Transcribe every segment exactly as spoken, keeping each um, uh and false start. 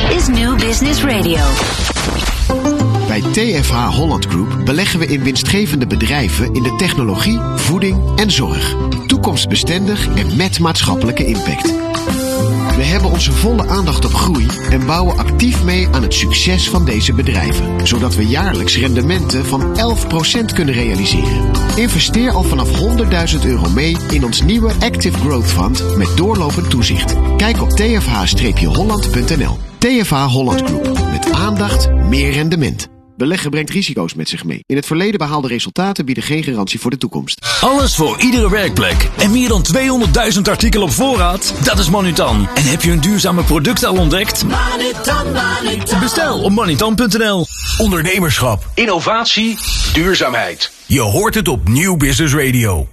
is New Business Radio. Bij T F H Holland Group beleggen we in winstgevende bedrijven in de technologie, voeding en zorg. Toekomstbestendig en met maatschappelijke impact. We hebben onze volle aandacht op groei en bouwen actief mee aan het succes van deze bedrijven, zodat we jaarlijks rendementen van elf procent kunnen realiseren. Investeer al vanaf honderdduizend euro mee in ons nieuwe Active Growth Fund met doorlopend toezicht. Kijk op t f h holland punt n l. T F H Holland Group. Met aandacht, meer rendement. Beleggen brengt risico's met zich mee. In het verleden behaalde resultaten bieden geen garantie voor de toekomst. Alles voor iedere werkplek. En meer dan tweehonderdduizend artikelen op voorraad? Dat is Manutan. En heb je een duurzame product al ontdekt? Manutan, Manutan. Bestel op manutan punt n l. Ondernemerschap, innovatie, duurzaamheid. Je hoort het op New Business Radio.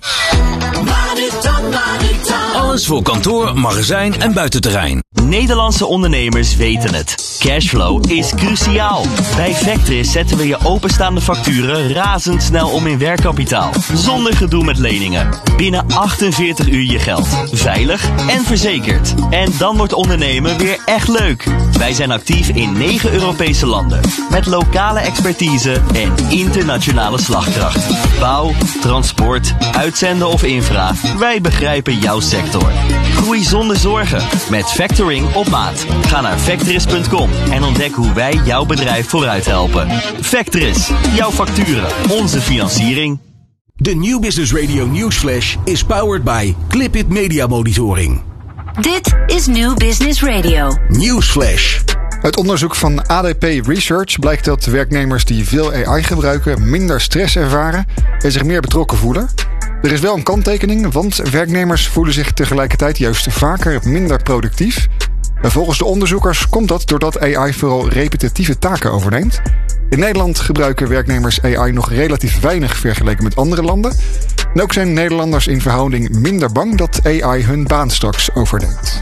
Manutan, Manutan. Alles voor kantoor, magazijn en buitenterrein. Nederlandse ondernemers weten het. Cashflow is cruciaal. Bij Vectris zetten we je openstaande facturen razendsnel om in werkkapitaal. Zonder gedoe met leningen. Binnen achtenveertig uur je geld. Veilig en verzekerd. En dan wordt ondernemen weer echt leuk. Wij zijn actief in negen Europese landen. Met lokale expertise en internationale slagkracht. Bouw, transport, uitzenden of infra. Wij begrijpen jouw sector. Groei zonder zorgen. Met factoring op maat. Ga naar Vectris punt com en ontdek hoe wij jouw bedrijf vooruit helpen. Vectris, jouw facturen, onze financiering. De New Business Radio Newsflash is powered by Clipit Media Monitoring. Dit is New Business Radio. Newsflash. Uit onderzoek van A D P Research blijkt dat werknemers die veel A I gebruiken minder stress ervaren en zich meer betrokken voelen. Er is wel een kanttekening, want werknemers voelen zich tegelijkertijd juist vaker minder productief. En volgens de onderzoekers komt dat doordat A I vooral repetitieve taken overneemt. In Nederland gebruiken werknemers A I nog relatief weinig vergeleken met andere landen. En ook zijn Nederlanders in verhouding minder bang dat A I hun baan straks overneemt.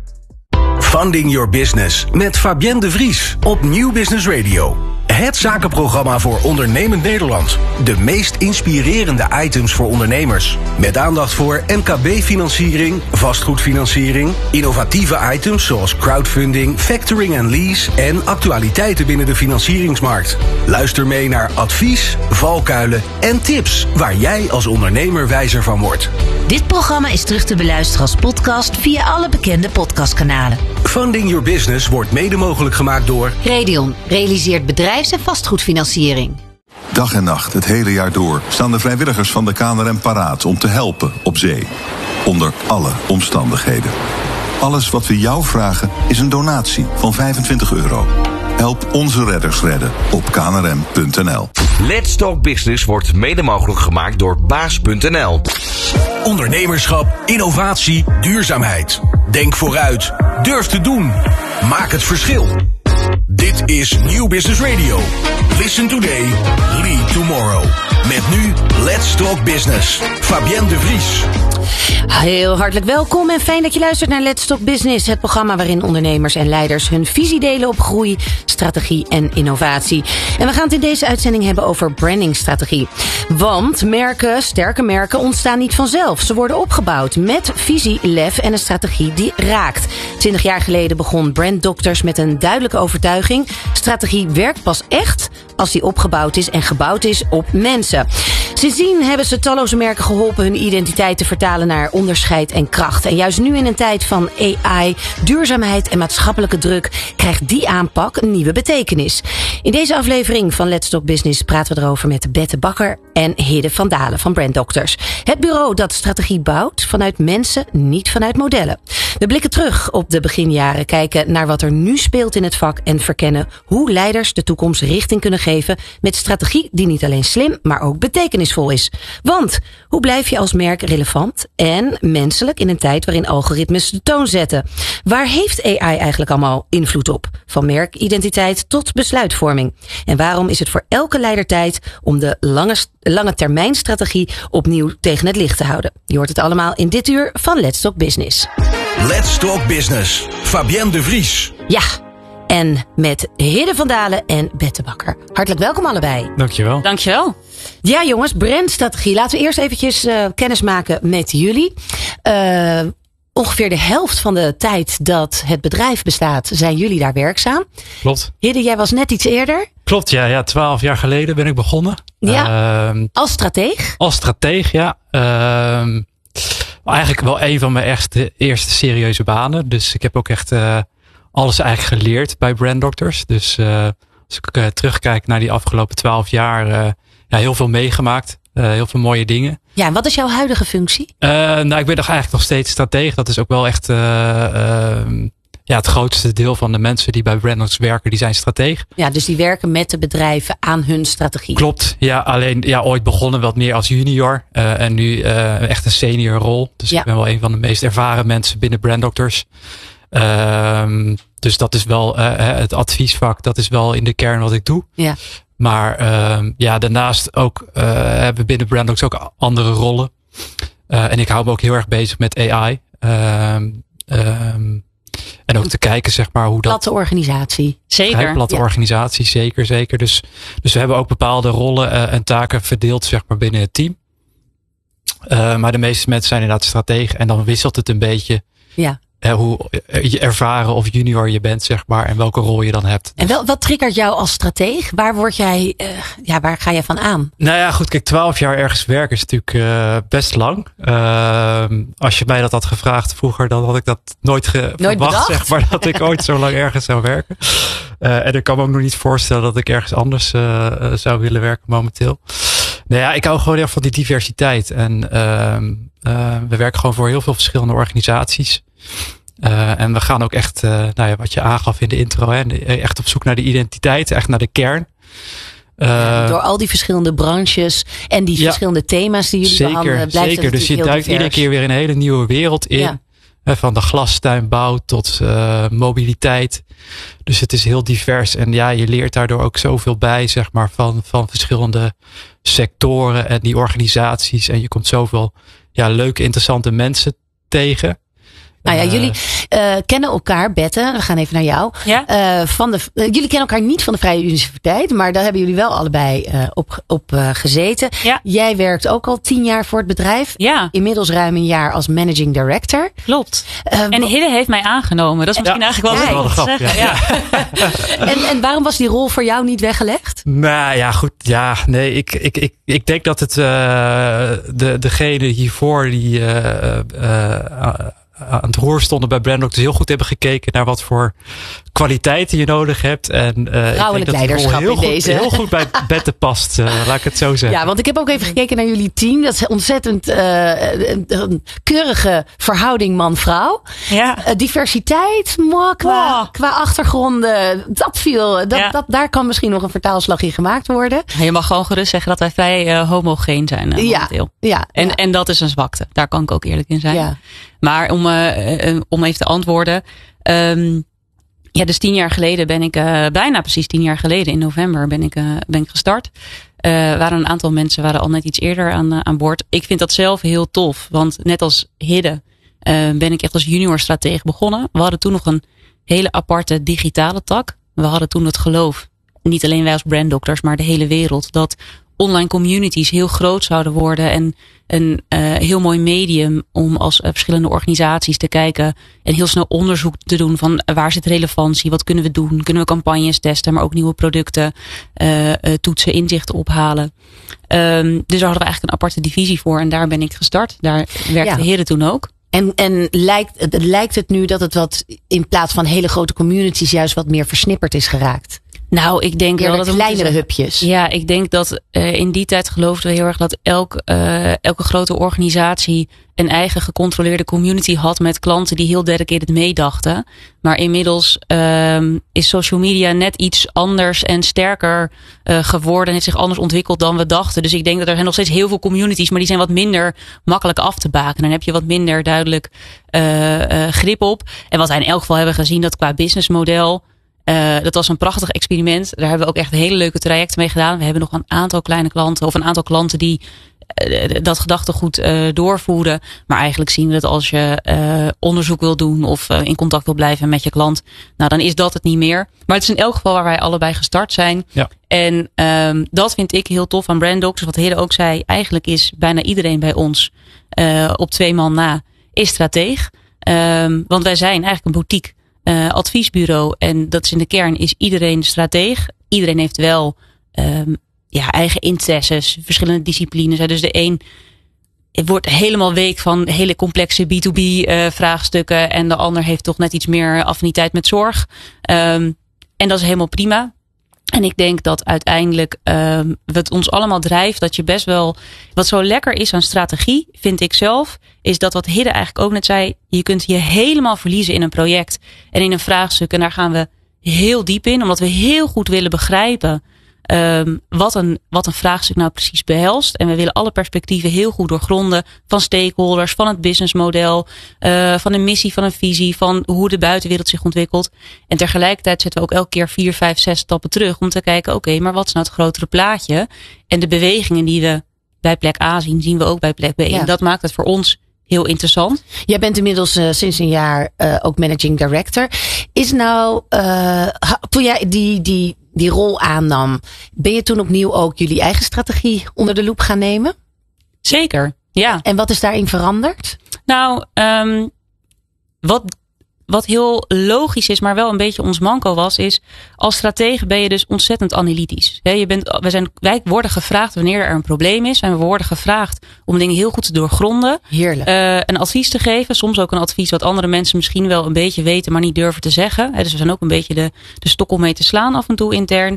Funding Your Business met Fabienne de Vries op New Business Radio. Het zakenprogramma voor ondernemend Nederland. De meest inspirerende items voor ondernemers. Met aandacht voor M K B-financiering, vastgoedfinanciering, innovatieve items zoals crowdfunding, factoring en lease en actualiteiten binnen de financieringsmarkt. Luister mee naar advies, valkuilen en tips waar jij als ondernemer wijzer van wordt. Dit programma is terug te beluisteren als podcast via alle bekende podcastkanalen. Funding Your Business wordt mede mogelijk gemaakt door Redion realiseert bedrijfs- en vastgoedfinanciering. Dag en nacht, het hele jaar door, staan de vrijwilligers van de K N R M paraat om te helpen op zee. Onder alle omstandigheden. Alles wat we jou vragen is een donatie van vijfentwintig euro. Help onze redders redden op k n r m punt n l. Let's Talk Business wordt mede mogelijk gemaakt door baas punt n l. Ondernemerschap, innovatie, duurzaamheid. Denk vooruit. Durf te doen. Maak het verschil. Dit is New Business Radio. Listen today, lead tomorrow. Met nu Let's Talk Business. Fabienne de Vries. Heel hartelijk welkom en fijn dat je luistert naar Let's Talk Business. Het programma waarin ondernemers en leiders hun visie delen op groei, strategie en innovatie. En we gaan het in deze uitzending hebben over brandingstrategie. Want merken, sterke merken ontstaan niet vanzelf. Ze worden opgebouwd met visie, lef en een strategie die raakt. Twintig jaar geleden begon Brand Doctors met een duidelijke overtuiging. Strategie werkt pas echt als die opgebouwd is en gebouwd is op mensen. Sindsdien hebben ze talloze merken geholpen hun identiteit te vertalen naar onderscheid en kracht. En juist nu in een tijd van A I, duurzaamheid en maatschappelijke druk krijgt die aanpak een nieuwe betekenis. In deze aflevering van Let's Talk Business praten we erover met Bette Bakker en Hidde van Dalen van Brand Doctors. Het bureau dat strategie bouwt vanuit mensen, niet vanuit modellen. We blikken terug op de beginjaren, kijken naar wat er nu speelt in het vak en verkennen hoe leiders de toekomst richting kunnen geven met strategie die niet alleen slim, maar ook betekenisvol is. Want hoe blijf je als merk relevant en menselijk in een tijd waarin algoritmes de toon zetten? Waar heeft A I eigenlijk allemaal invloed op? Van merkidentiteit tot besluitvorming. En waarom is het voor elke leider tijd om de lange, lange termijn strategie opnieuw tegen het licht te houden? Je hoort het allemaal in dit uur van Let's Talk Business. Let's Talk Business. Fabienne de Vries. Ja, en met Hidde van Dalen en Bette Bakker. Hartelijk welkom allebei. Dankjewel. Dankjewel. Ja jongens, brandstrategie. Laten we eerst eventjes uh, kennis maken met jullie. Uh, ongeveer de helft van de tijd dat het bedrijf bestaat, zijn jullie daar werkzaam. Klopt. Hidde, jij was net iets eerder. Klopt, ja. ja. Twaalf jaar geleden ben ik begonnen. Ja, uh, als strateeg? Als strateeg, ja. Uh, eigenlijk wel een van mijn eerste, eerste serieuze banen. Dus ik heb ook echt uh, alles eigenlijk geleerd bij Brand Doctors. Dus uh, als ik uh, terugkijk naar die afgelopen twaalf jaar, uh, ja, heel veel meegemaakt. Uh, heel veel mooie dingen. Ja, en wat is jouw huidige functie? Uh, nou, ik ben nog eigenlijk nog steeds strateeg. Dat is ook wel echt uh, uh, ja, het grootste deel van de mensen die bij Brand Doctors werken, die zijn strateeg. Ja, dus die werken met de bedrijven aan hun strategie. Klopt, ja. Alleen ja, ooit begonnen wat meer als junior. Uh, en nu uh, echt een senior rol. Dus ja. Ik ben wel een van de meest ervaren mensen binnen Brand Doctors. Uh, dus dat is wel uh, het adviesvak. Dat is wel in de kern wat ik doe. Ja. Maar uh, ja, daarnaast ook uh, hebben we binnen Brand Doctors ook andere rollen. Uh, en ik hou me ook heel erg bezig met A I. Uh, um, en ook te kijken, zeg maar, hoe dat... Platte organisatie. Zeker. Ja, platte ja. organisatie, zeker, zeker. Dus, dus we hebben ook bepaalde rollen uh, en taken verdeeld, zeg maar, binnen het team. Uh, maar de meeste mensen zijn inderdaad strategen. En dan wisselt het een beetje. Ja. Uh, hoe je ervaren of junior je bent, zeg maar, en welke rol je dan hebt. En wel, wat triggert jou als strateeg? Waar word jij, uh, ja, waar ga je van aan? Nou ja, goed, kijk, twaalf jaar ergens werken is natuurlijk uh, best lang. Uh, als je mij dat had gevraagd vroeger, dan had ik dat nooit, ge- nooit verwacht, bedacht. zeg maar, dat ik ooit zo lang ergens zou werken. Uh, en ik kan me ook nog niet voorstellen dat ik ergens anders uh, uh, zou willen werken momenteel. Nou ja, ik hou gewoon heel van die diversiteit. En uh, uh, we werken gewoon voor heel veel verschillende organisaties. Uh, en we gaan ook echt, uh, nou ja, wat je aangaf in de intro, hè, echt op zoek naar de identiteit, echt naar de kern. Uh, ja, door al die verschillende branches en die ja, verschillende thema's die jullie zeker, behandelen, blijft zeker. het Dus je duikt divers. iedere keer weer een hele nieuwe wereld in. Ja. Hè, van de glastuinbouw tot uh, mobiliteit. Dus het is heel divers. En ja, je leert daardoor ook zoveel bij, zeg maar, van, van verschillende sectoren en die organisaties. En je komt zoveel ja, leuke, interessante mensen tegen. Nou ja, jullie uh, kennen elkaar, Bette. We gaan even naar jou. Ja? Uh, van de, uh, jullie kennen elkaar niet van de Vrije Universiteit, maar daar hebben jullie wel allebei uh, op, op uh, gezeten. Ja. Jij werkt ook al tien jaar voor het bedrijf. Ja. Inmiddels ruim een jaar als managing director. Klopt. Uh, en Hidde heeft mij aangenomen. Dat is misschien ja. eigenlijk wel ja, leuk om te zeggen. Ja. Ja. en, en waarom was die rol voor jou niet weggelegd? Nou ja, goed. Ja, nee, ik, ik, ik, ik denk dat het uh, de, degene hiervoor die uh, uh, aan het roer stonden bij Brand Doctors heel goed hebben gekeken naar wat voor kwaliteiten je nodig hebt. En uh, vrouwelijk leiderschap heel in goed, deze. heel goed bij Bette past, uh, laat ik het zo zeggen. Ja, want ik heb ook even gekeken naar jullie team. Dat is ontzettend uh, een, een keurige verhouding man-vrouw. Ja. Uh, diversiteit, moi, qua, wow. qua achtergronden, dat viel. Dat, ja. dat, daar kan misschien nog een vertaalslag in gemaakt worden. Je mag gewoon gerust zeggen dat wij vrij uh, homogeen zijn. Uh, ja. Ja, en, ja. en dat is een zwakte. Daar kan ik ook eerlijk in zijn. Ja. Maar om, uh, uh, om even te antwoorden. Um, ja, dus tien jaar geleden ben ik, uh, bijna precies tien jaar geleden in november ben ik, uh, ben ik gestart. Uh, waren een aantal mensen waren al net iets eerder aan, uh, aan boord. Ik vind dat zelf heel tof. Want net als Hidde uh, ben ik echt als junior stratege begonnen. We hadden toen nog een hele aparte digitale tak. We hadden toen het geloof, niet alleen wij als Brand Doctors, maar de hele wereld, dat online communities heel groot zouden worden en een uh, heel mooi medium om als uh, verschillende organisaties te kijken en heel snel onderzoek te doen van uh, waar zit relevantie, wat kunnen we doen, kunnen we campagnes testen, maar ook nieuwe producten uh, uh, toetsen, inzichten ophalen. Um, dus daar hadden we eigenlijk een aparte divisie voor en daar ben ik gestart. Daar werkte ja. Hidde toen ook. En, en lijkt, lijkt het nu dat het wat in plaats van hele grote communities juist wat meer versnipperd is geraakt? Nou, ik denk wel dat kleinere hubjes. Ja, ik denk dat uh, in die tijd geloofden we heel erg dat elk, uh, elke grote organisatie een eigen gecontroleerde community had met klanten die heel dedicated meedachten. Maar inmiddels um, is social media net iets anders en sterker uh, geworden en heeft zich anders ontwikkeld dan we dachten. Dus ik denk dat er zijn nog steeds heel veel communities, maar die zijn wat minder makkelijk af te baken. Dan heb je wat minder duidelijk uh, uh, grip op. En wat wij in elk geval hebben gezien, dat qua businessmodel, Uh, dat was een prachtig experiment. Daar hebben we ook echt hele leuke trajecten mee gedaan. We hebben nog een aantal kleine klanten of een aantal klanten die uh, dat gedachtegoed uh, doorvoeren. Maar eigenlijk zien we dat als je uh, onderzoek wil doen of uh, in contact wil blijven met je klant, nou dan is dat het niet meer. Maar het is in elk geval waar wij allebei gestart zijn. Ja. En um, dat vind ik heel tof aan Brand Doctors. Wat Hidde ook zei, eigenlijk is bijna iedereen bij ons uh, op twee man na is strateeg. Um, want wij zijn eigenlijk een boutique uh, adviesbureau. En dat is in de kern is iedereen strateeg. Iedereen heeft wel um, ja, eigen interesses, verschillende disciplines. Dus de een wordt helemaal week van hele complexe B to B uh, vraagstukken. En de ander heeft toch net iets meer affiniteit met zorg. Um, en dat is helemaal prima. En ik denk dat uiteindelijk um, wat ons allemaal drijft, dat je best wel, wat zo lekker is aan strategie, vind ik zelf, is dat wat Hidde eigenlijk ook net zei, je kunt je helemaal verliezen in een project en in een vraagstuk. En daar gaan we heel diep in, omdat we heel goed willen begrijpen um, wat, een, wat een vraagstuk nou precies behelst. En we willen alle perspectieven heel goed doorgronden van stakeholders, van het businessmodel, uh, van een missie, van een visie, van hoe de buitenwereld zich ontwikkelt. En tegelijkertijd zetten we ook elke keer vier, vijf, zes stappen terug om te kijken, oké, okay, maar wat is nou het grotere plaatje? En de bewegingen die we bij plek A zien, zien we ook bij plek B. Ja. En dat maakt het voor ons heel interessant. Jij bent inmiddels uh, sinds een jaar uh, ook managing director. Is nou, uh, toen jij die, die, die rol aannam, ben je toen opnieuw ook jullie eigen strategie onder de loep gaan nemen? Zeker, ja. En wat is daarin veranderd? Nou, um, wat, wat heel logisch is, maar wel een beetje ons manco was, is als stratege ben je dus ontzettend analytisch. He, je bent, wij, zijn, wij worden gevraagd wanneer er een probleem is. En we worden gevraagd om dingen heel goed te doorgronden. Heerlijk. Uh, een advies te geven. Soms ook een advies wat andere mensen misschien wel een beetje weten, maar niet durven te zeggen. He, dus we zijn ook een beetje de, de stok om mee te slaan af en toe intern.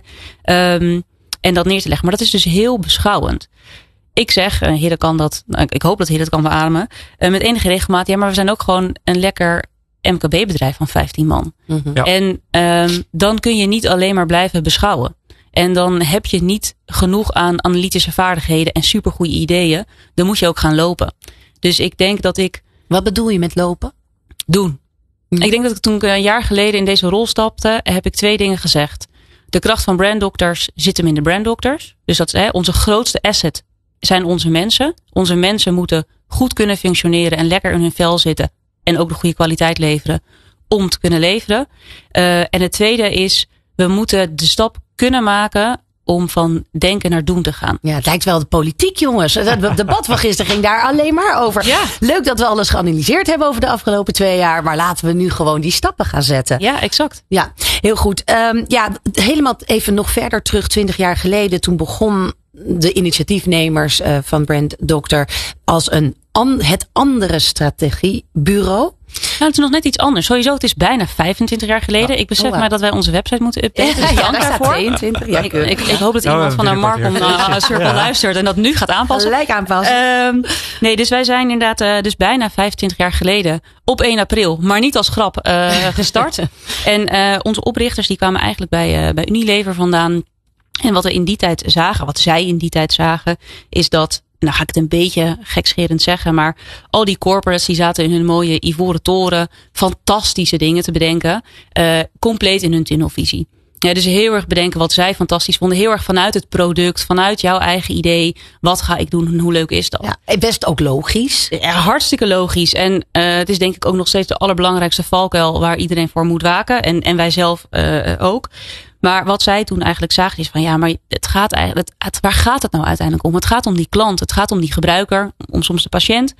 Um, en dat neer te leggen. Maar dat is dus heel beschouwend. Ik zeg, uh, Hidde kan dat, nou, ik hoop dat Hidde het kan beamen. Uh, met enige regelmaat, ja, maar we zijn ook gewoon een lekker M K B-bedrijf van vijftien man. Mm-hmm. Ja. En um, dan kun je niet alleen maar blijven beschouwen. En dan heb je niet genoeg aan analytische vaardigheden en supergoeie ideeën. Dan moet je ook gaan lopen. Dus ik denk dat ik... Wat bedoel je met lopen? Doen. Mm. Ik denk dat ik toen ik een jaar geleden in deze rol stapte, heb ik twee dingen gezegd. De kracht van branddokters zit hem in de branddokters. Dus dat is hè, onze grootste asset zijn onze mensen. Onze mensen moeten goed kunnen functioneren en lekker in hun vel zitten. En ook de goede kwaliteit leveren om te kunnen leveren. Uh, en het tweede is, we moeten de stap kunnen maken om van denken naar doen te gaan. Ja, het lijkt wel de politiek, jongens. Het debat van gisteren ging daar alleen maar over. Ja. Leuk dat we alles geanalyseerd hebben over de afgelopen twee jaar. Maar laten we nu gewoon die stappen gaan zetten. Ja, exact. Ja, heel goed. Um, ja, helemaal even nog verder terug, twintig jaar geleden. Toen begon de initiatiefnemers uh, van Brand Doctor als een an, het andere strategiebureau. Nou, het is nog net iets anders. Sowieso, het is bijna vijfentwintig jaar geleden. Ik besef oh, wow. maar dat wij onze website moeten updaten. Ja, dus ja, daar staat tweeëntwintig. Ja, ik, ik, ik hoop dat iemand oh, van de Markom uh, Circle ja. luistert en dat nu gaat aanpassen. Gelijk aanpassen. Um, nee, dus wij zijn inderdaad uh, dus bijna vijfentwintig jaar geleden op één april, maar niet als grap, uh, gestart. En uh, onze oprichters die kwamen eigenlijk bij, uh, bij Unilever vandaan. En wat we in die tijd zagen, wat zij in die tijd zagen, is dat, nou ga ik het een beetje gekscherend zeggen, maar al die corporates die zaten in hun mooie ivoren toren fantastische dingen te bedenken, uh, compleet in hun tunnelvisie. Ja, dus heel erg bedenken wat zij fantastisch vonden. Heel erg vanuit het product, vanuit jouw eigen idee. Wat ga ik doen en hoe leuk is dat? Ja, best ook logisch. Ja, hartstikke logisch. En uh, het is denk ik ook nog steeds de allerbelangrijkste valkuil waar iedereen voor moet waken. En, en wij zelf uh, ook. Maar wat zij toen eigenlijk zagen is van ja, maar het gaat eigenlijk, het, het, waar gaat het nou uiteindelijk om? Het gaat om die klant, het gaat om die gebruiker, om soms de patiënt.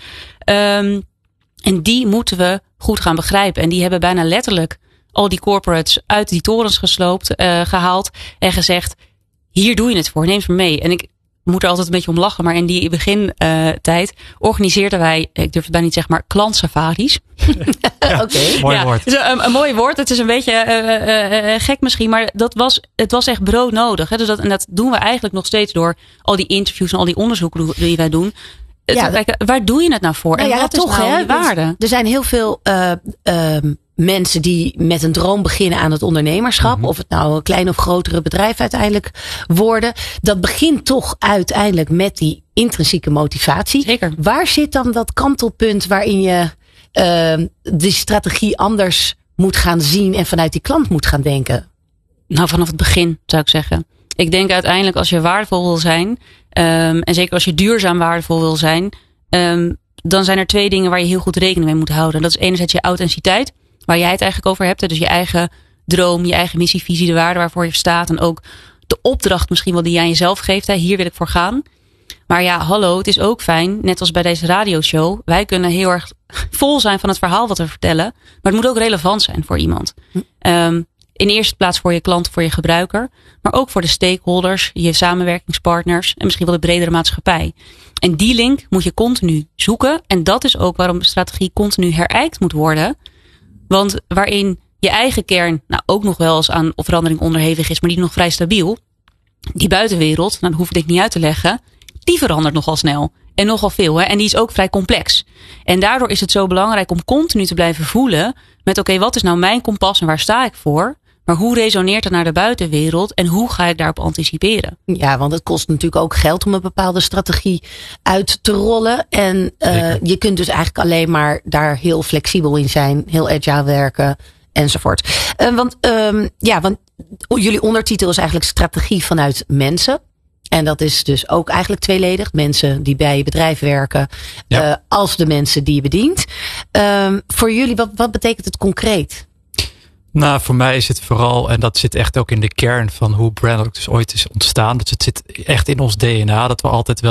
Um, en die moeten we goed gaan begrijpen. En die hebben bijna letterlijk al die corporates uit die torens gesloopt, uh, gehaald en gezegd, hier doe je het voor, neem ze mee. En ik moet er altijd een beetje om lachen, maar in die begintijd uh, organiseerden wij, ik durf het bijna niet zeggen, maar klantsafaris. Ja, okay. Mooi ja, woord. Een, een mooi woord. Het is een beetje uh, uh, uh, gek misschien, maar dat was, het was echt broodnodig. Hè? Dus dat, en dat doen we eigenlijk nog steeds door al die interviews en al die onderzoeken die wij doen. Ja, te kijken, waar doe je het nou voor? Nou en ja, wat toch, is nou hè? de waarde? Er zijn heel veel uh, uh, mensen die met een droom beginnen aan het ondernemerschap. Mm-hmm. Of het nou een klein of grotere bedrijf uiteindelijk worden. Dat begint toch uiteindelijk met die intrinsieke motivatie. Zeker. Waar zit dan dat kantelpunt waarin je uh, die strategie anders moet gaan zien en vanuit die klant moet gaan denken? Nou, vanaf het begin zou ik zeggen. Ik denk uiteindelijk als je waardevol wil zijn, um, en zeker als je duurzaam waardevol wil zijn, um, dan zijn er twee dingen waar je heel goed rekening mee moet houden. Dat is enerzijds je authenticiteit, waar jij het eigenlijk over hebt. Dus je eigen droom, je eigen missie, visie, de waarde waarvoor je staat. En ook de opdracht misschien wel die je aan jezelf geeft. Hè. Hier wil ik voor gaan. Maar ja, hallo, het is ook fijn, net als bij deze radioshow. Wij kunnen heel erg vol zijn van het verhaal wat we vertellen. Maar het moet ook relevant zijn voor iemand. Um, in de eerste plaats voor je klant, voor je gebruiker. Maar ook voor de stakeholders, je samenwerkingspartners. En misschien wel de bredere maatschappij. En die link moet je continu zoeken. En dat is ook waarom de strategie continu herijkt moet worden. Want waarin je eigen kern nou ook nog wel eens aan verandering onderhevig is. Maar die nog vrij stabiel. Die buitenwereld, nou, dat hoef ik niet uit te leggen. Die verandert nogal snel. En nogal veel. Hè? En die is ook vrij complex. En daardoor is het zo belangrijk om continu te blijven voelen. Met oké, okay, wat is nou mijn kompas en waar sta ik voor? Maar hoe resoneert het naar de buitenwereld? En hoe ga ik daarop anticiperen? Ja, want het kost natuurlijk ook geld om een bepaalde strategie uit te rollen. En uh, je kunt dus eigenlijk alleen maar daar heel flexibel in zijn. Heel agile werken. Enzovoort. Uh, want, um, ja, want jullie ondertitel is eigenlijk strategie vanuit mensen. En dat is dus ook eigenlijk tweeledig. Mensen die bij je bedrijf werken. Ja. Uh, als de mensen die je bedient. Um, voor jullie, wat, wat betekent het concreet? Nou, voor mij is het vooral, en dat zit echt ook in de kern van hoe Brandlock dus ooit is ontstaan. Dus het zit echt in ons D N A, dat we altijd wel